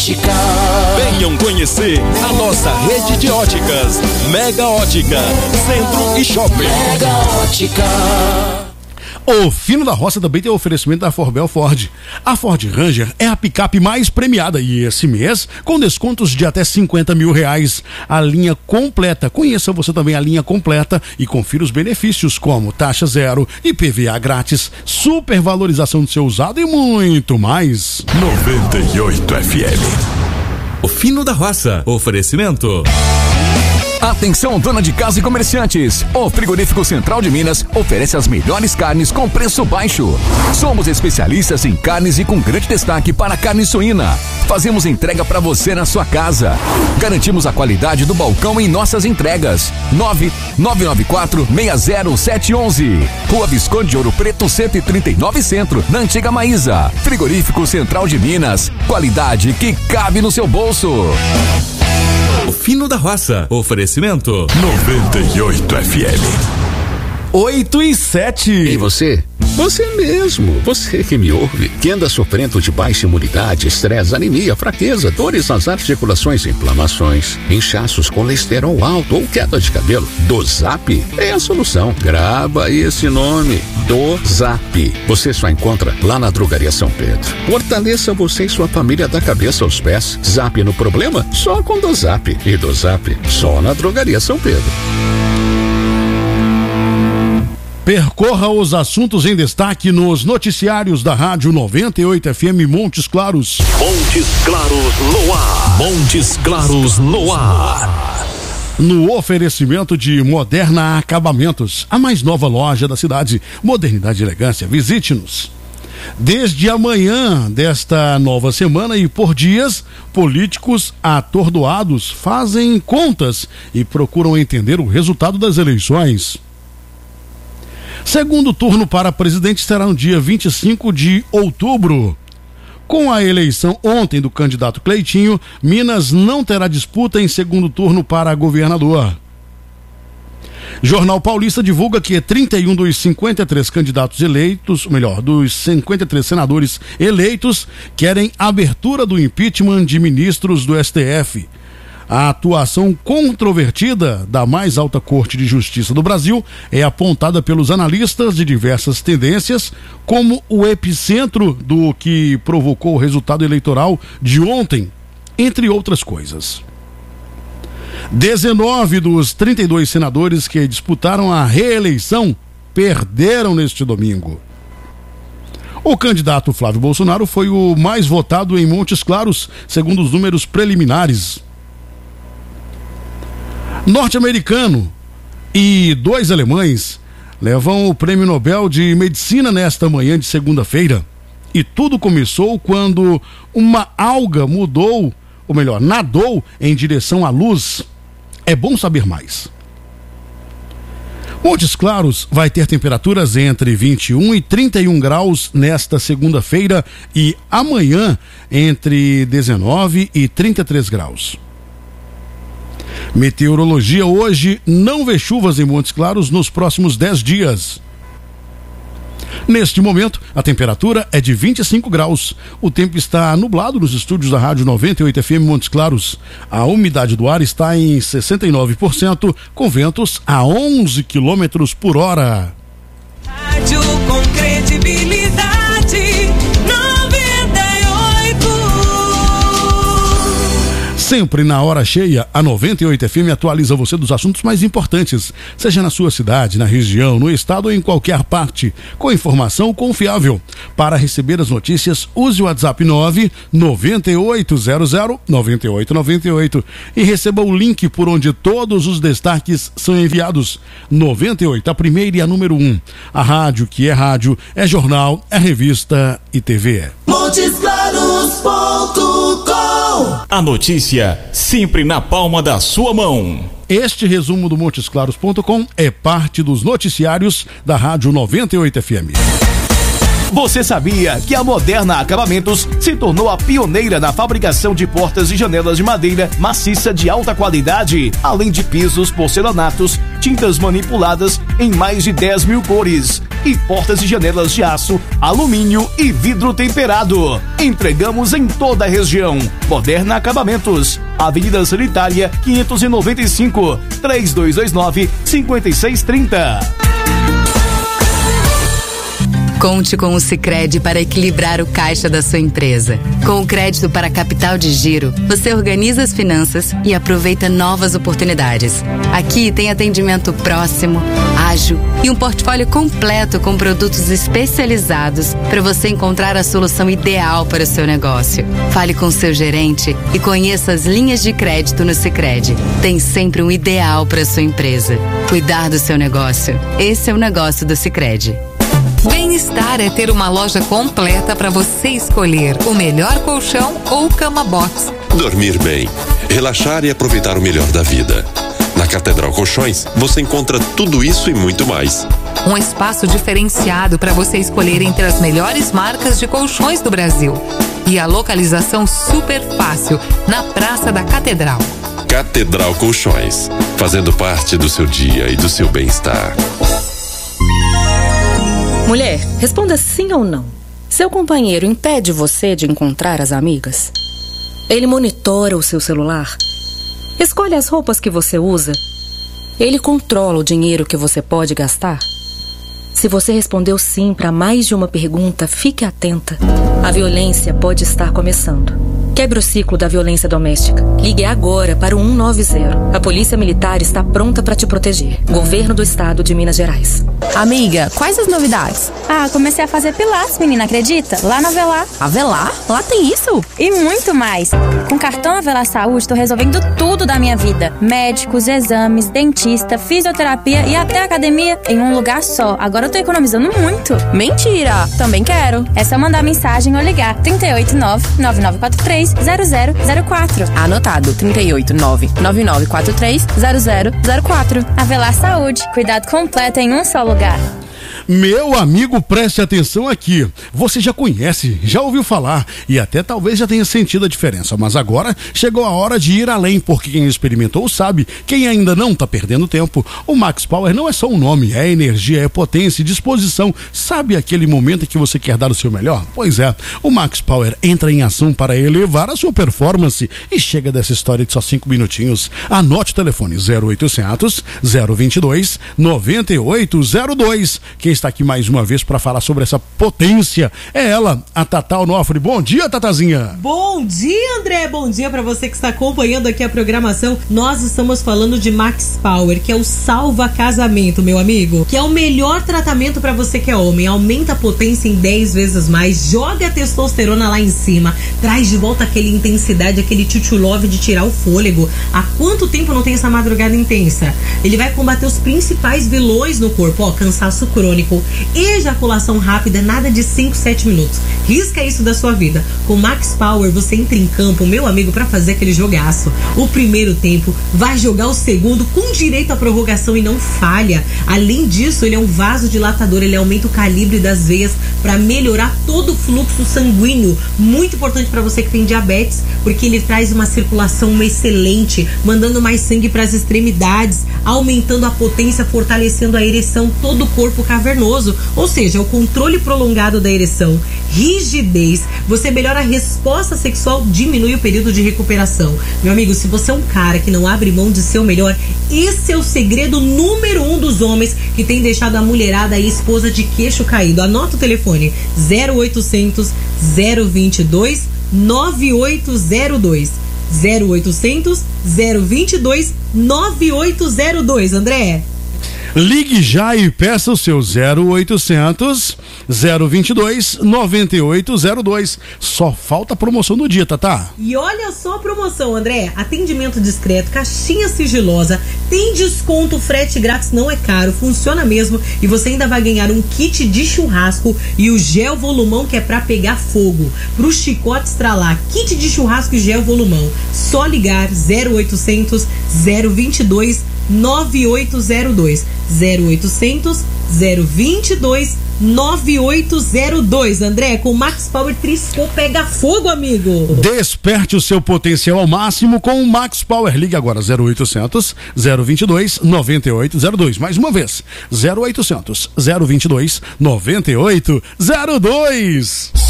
Ótica. Venham conhecer a nossa rede de óticas Mega Ótica, Centro e Shopping. Mega Ótica. O Fino da Roça também tem o oferecimento da Forbel Ford. A Ford Ranger é a picape mais premiada e esse mês com descontos de até R$50 mil. A linha completa. Conheça você também a linha completa e confira os benefícios como taxa zero, IPVA grátis, supervalorização do seu usado e muito mais. 98 FM. O Fino da Roça. Oferecimento. Atenção, dona de casa e comerciantes. O Frigorífico Central de Minas oferece as melhores carnes com preço baixo. Somos especialistas em carnes e com grande destaque para a carne suína. Fazemos entrega para você na sua casa. Garantimos a qualidade do balcão em nossas entregas. 9994-60711. Rua Visconde de Ouro Preto, 139 Centro, na Antiga Maísa. Frigorífico Central de Minas. Qualidade que cabe no seu bolso. O Fino da Roça. Oferecimento 98 FM. 8:07. E você? Você mesmo, você que me ouve, que anda sofrendo de baixa imunidade, estresse, anemia, fraqueza, dores nas articulações, inflamações, inchaços, colesterol alto ou queda de cabelo, Dozap é a solução. Grava esse nome, Dozap. Você só encontra lá na Drogaria São Pedro. Fortaleça você e sua família da cabeça aos pés. Zap no problema? Só com Dozap. E Dozap só na Drogaria São Pedro. Percorra os assuntos em destaque nos noticiários da Rádio 98 FM Montes Claros. Montes Claros no ar. Montes Claros no ar. No oferecimento de Moderna Acabamentos, a mais nova loja da cidade. Modernidade e elegância, visite-nos. Desde amanhã desta nova semana e por dias, políticos atordoados fazem contas e procuram entender o resultado das eleições. Segundo turno para presidente será no dia 25 de outubro. Com a eleição ontem do candidato Cleitinho, Minas não terá disputa em segundo turno para governador. Jornal Paulista divulga que 31 dos 53 candidatos eleitos, dos 53 senadores eleitos, querem abertura do impeachment de ministros do STF. A atuação controvertida da mais alta Corte de Justiça do Brasil é apontada pelos analistas de diversas tendências como o epicentro do que provocou o resultado eleitoral de ontem, entre outras coisas. 19 dos 32 senadores que disputaram a reeleição perderam neste domingo. O candidato Flávio Bolsonaro foi o mais votado em Montes Claros, segundo os números preliminares. Norte-americano e 2 alemães levam o Prêmio Nobel de Medicina nesta manhã de segunda-feira. E tudo começou quando uma alga nadou em direção à luz. É bom saber mais. Montes Claros vai ter temperaturas entre 21 e 31 graus nesta segunda-feira e amanhã entre 19 e 33 graus. Meteorologia hoje não vê chuvas em Montes Claros nos próximos 10 dias. Neste momento, a temperatura é de 25 graus. O tempo está nublado nos estúdios da Rádio 98 FM Montes Claros. A umidade do ar está em 69%, com ventos a 11 km por hora. Rádio com credibilidade. Sempre na hora cheia, a 98 FM atualiza você dos assuntos mais importantes, seja na sua cidade, na região, no estado ou em qualquer parte, com informação confiável. Para receber as notícias, use o WhatsApp 998009898 e receba o link por onde todos os destaques são enviados. 98, a primeira e a número 1. A rádio que é rádio, é jornal, é revista e TV. MontesClaros.com. A notícia sempre na palma da sua mão. Este resumo do MontesClaros.com é parte dos noticiários da Rádio 98 FM. Você sabia que a Moderna Acabamentos se tornou a pioneira na fabricação de portas e janelas de madeira maciça de alta qualidade, além de pisos, porcelanatos, tintas manipuladas em mais de 10 mil cores e portas e janelas de aço, alumínio e vidro temperado. Entregamos em toda a região. Moderna Acabamentos, Avenida Sanitária 595, 3229-5630. Conte com o Sicredi para equilibrar o caixa da sua empresa. Com o crédito para capital de giro, você organiza as finanças e aproveita novas oportunidades. Aqui tem atendimento próximo, ágil e um portfólio completo com produtos especializados para você encontrar a solução ideal para o seu negócio. Fale com seu gerente e conheça as linhas de crédito no Sicredi. Tem sempre um ideal para a sua empresa. Cuidar do seu negócio. Esse é o negócio do Sicredi. Bem-estar é ter uma loja completa para você escolher o melhor colchão ou cama box. Dormir bem, relaxar e aproveitar o melhor da vida. Na Catedral Colchões, você encontra tudo isso e muito mais. Um espaço diferenciado para você escolher entre as melhores marcas de colchões do Brasil. E a localização super fácil, na Praça da Catedral. Catedral Colchões, fazendo parte do seu dia e do seu bem-estar. Mulher, responda sim ou não. Seu companheiro impede você de encontrar as amigas? Ele monitora o seu celular? Escolhe as roupas que você usa? Ele controla o dinheiro que você pode gastar? Se você respondeu sim para mais de uma pergunta, fique atenta. A violência pode estar começando. Quebre o ciclo da violência doméstica. Ligue agora para o 190. A Polícia Militar está pronta para te proteger. Governo do Estado de Minas Gerais. Amiga, quais as novidades? Comecei a fazer pilates, menina, acredita? Lá na Avelar. Avelar? Lá tem isso? E muito mais. Com cartão Avelar Saúde, tô resolvendo tudo da minha vida. Médicos, exames, dentista, fisioterapia e até academia em um lugar só. Agora eu tô economizando muito. Mentira! Também quero. É só mandar mensagem ou ligar. 389-9943-0004. Anotado. 389-9943-0004. Avelar Saúde. Cuidado completo em um só lugar. Meu amigo, preste atenção aqui. Você já conhece, já ouviu falar e até talvez já tenha sentido a diferença, mas agora chegou a hora de ir além, porque quem experimentou sabe, quem ainda não tá perdendo tempo. O Max Power não é só um nome, é energia, é potência e disposição. Sabe aquele momento em que você quer dar o seu melhor? Pois é, o Max Power entra em ação para elevar a sua performance e chega dessa história de só 5 minutinhos. Anote o telefone 0800 022 9802. Quem está aqui mais uma vez para falar sobre essa potência é ela, a Tatá Onofre. Bom dia, Tatazinha. Bom dia, André. Bom dia para você que está acompanhando aqui a programação. Nós estamos falando de Max Power, que é o salva casamento, meu amigo, que é o melhor tratamento para você que é homem. Aumenta a potência em 10 vezes mais, joga a testosterona lá em cima, traz de volta aquela intensidade, aquele tchutchulove de tirar o fôlego. Há quanto tempo não tem essa madrugada intensa? Ele vai combater os principais vilões no corpo, cansaço crônico, ejaculação rápida, nada de 5, 7 minutos. Risca isso da sua vida. Com Max Power você entra em campo, meu amigo, para fazer aquele jogaço. O primeiro tempo, vai jogar o segundo com direito à prorrogação e não falha. Além disso, ele é um vasodilatador, ele aumenta o calibre das veias para melhorar todo o fluxo sanguíneo. Muito importante para você que tem diabetes, porque ele traz uma circulação excelente, mandando mais sangue para as extremidades, aumentando a potência, fortalecendo a ereção, todo o corpo cavernoso, ou seja, o controle prolongado da ereção, rigidez, você melhora a resposta sexual, diminui o período de recuperação. Meu amigo, se você é um cara que não abre mão de ser o melhor, esse é o segredo número 1 dos homens que tem deixado a mulherada e a esposa de queixo caído. Anota o telefone 0800 022 9802 0800 022 9802, André. Ligue já e peça o seu 0800 022 9802. Só falta a promoção do dia, Tatá. E olha só a promoção, André. Atendimento discreto, caixinha sigilosa, tem desconto, frete grátis, não é caro, funciona mesmo. E você ainda vai ganhar um kit de churrasco e o gel volumão, que é pra pegar fogo, pro chicote estralar. Kit de churrasco e gel volumão. Só ligar 0800 022 9802 0800 022 9802. André, com o Max Power triscou, pega fogo, amigo. Desperte o seu potencial ao máximo com o Max Power. Ligue agora 0800 022 9802. Mais uma vez, 0800 022 9802.